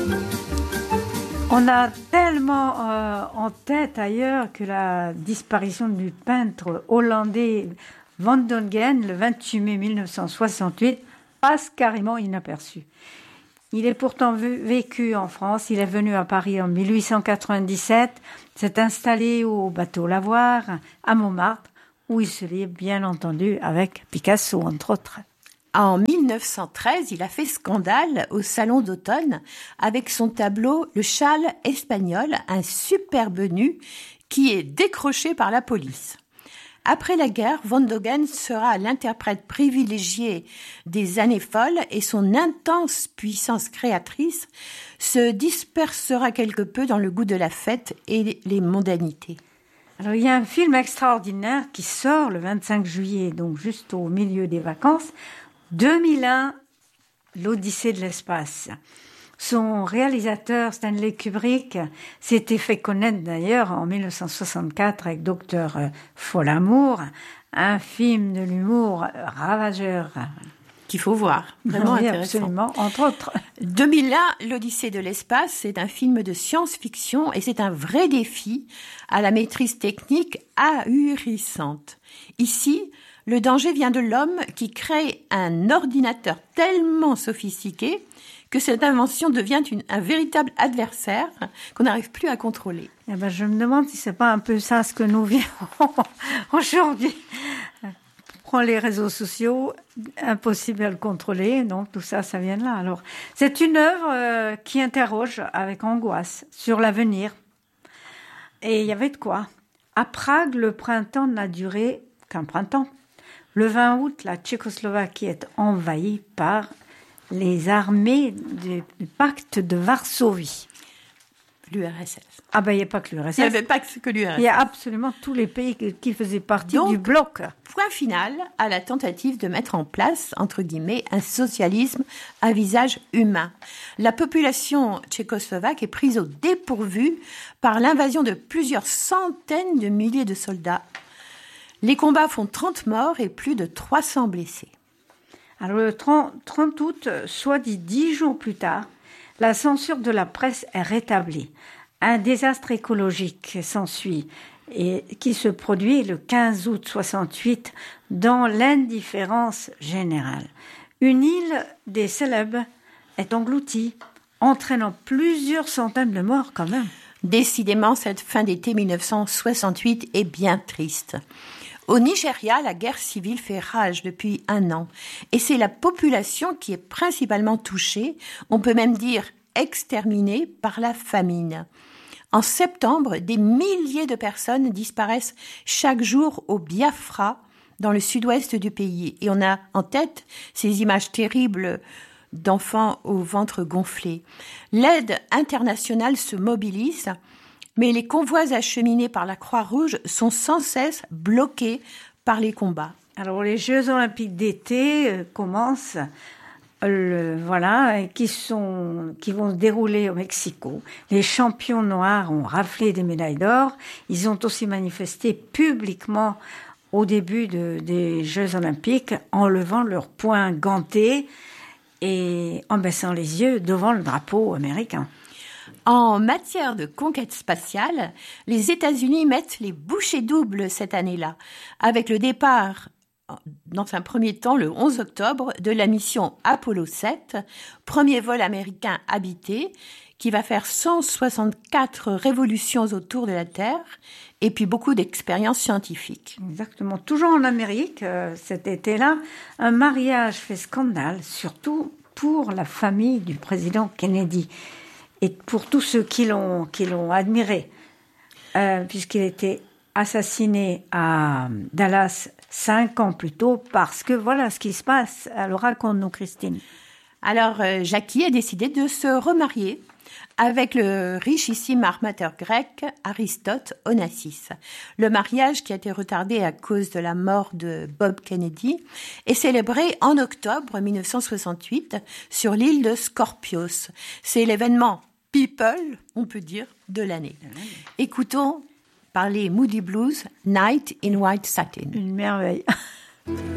On a tellement en tête ailleurs que la disparition du peintre hollandais Van Dongen le 28 mai 1968 passe carrément inaperçu. Il est pourtant vécu en France, il est venu à Paris en 1897, s'est installé au bateau Lavoir à Montmartre, où il se lie bien entendu avec Picasso entre autres. En 1913, il a fait scandale au Salon d'automne avec son tableau « Le châle espagnol », un superbe nu qui est décroché par la police. Après la guerre, Van Dongen sera l'interprète privilégié des années folles et son intense puissance créatrice se dispersera quelque peu dans le goût de la fête et les mondanités. Alors, il y a un film extraordinaire qui sort le 25 juillet, donc juste au milieu des vacances, 2001, l'Odyssée de l'espace. Son réalisateur, Stanley Kubrick, s'était fait connaître d'ailleurs en 1964 avec Docteur Folamour, un film de l'humour ravageur. Qu'il faut voir, vraiment oui, intéressant. Absolument, entre autres. 2001, l'Odyssée de l'espace, c'est un film de science-fiction et c'est un vrai défi à la maîtrise technique ahurissante. Ici, le danger vient de l'homme qui crée un ordinateur tellement sophistiqué que cette invention devient un véritable adversaire qu'on n'arrive plus à contrôler. Eh ben, je me demande si c'est pas un peu ça ce que nous vivons aujourd'hui. Prends les réseaux sociaux, impossible à le contrôler, donc tout ça, ça vient de là. Alors, c'est une œuvre qui interroge avec angoisse sur l'avenir. Et il y avait de quoi. À Prague, le printemps n'a duré qu'un printemps. Le 20 août, la Tchécoslovaquie est envahie par les armées du pacte de Varsovie. L'URSS. Ah ben, il n'y a pas que l'URSS. Il n'y avait pas que l'URSS. Il y a absolument tous les pays qui faisaient partie du bloc. Point final à la tentative de mettre en place, entre guillemets, un socialisme à visage humain. La population tchécoslovaque est prise au dépourvu par l'invasion de plusieurs centaines de milliers de soldats. Les combats font 30 morts et plus de 300 blessés. Alors le 30 août, soit dit 10 jours plus tard, la censure de la presse est rétablie. Un désastre écologique s'ensuit et qui se produit le 15 août 68 dans l'indifférence générale. Une île des célèbres est engloutie, entraînant plusieurs centaines de morts quand même. Décidément, cette fin d'été 1968 est bien triste. Au Nigeria, la guerre civile fait rage depuis 1 an et c'est la population qui est principalement touchée, on peut même dire exterminée par la famine. En septembre, des milliers de personnes disparaissent chaque jour au Biafra, dans le sud-ouest du pays. Et on a en tête ces images terribles d'enfants au ventre gonflé. L'aide internationale se mobilise, mais les convois acheminés par la Croix-Rouge sont sans cesse bloqués par les combats. Alors les Jeux olympiques d'été commencent, qui vont se dérouler au Mexico. Les champions noirs ont raflé des médailles d'or. Ils ont aussi manifesté publiquement au début des Jeux olympiques en levant leurs poings gantés et en baissant les yeux devant le drapeau américain. En matière de conquête spatiale, les États-Unis mettent les bouchées doubles cette année-là, avec le départ, dans un premier temps, le 11 octobre, de la mission Apollo 7, premier vol américain habité, qui va faire 164 révolutions autour de la Terre, et puis beaucoup d'expériences scientifiques. Exactement. Toujours en Amérique, cet été-là, un mariage fait scandale, surtout pour la famille du président Kennedy. Et pour tous ceux qui l'ont admiré, puisqu'il était assassiné à Dallas 5 ans plus tôt, parce que voilà ce qui se passe. Alors raconte-nous, Christine. Alors Jackie a décidé de se remarier avec le richissime armateur grec Aristote Onassis. Le mariage, qui a été retardé à cause de la mort de Bob Kennedy, est célébré en octobre 1968 sur l'île de Scorpios. C'est l'événement people, on peut dire, de l'année. Écoutons par les Moody Blues, Night in White Satin. Une merveille.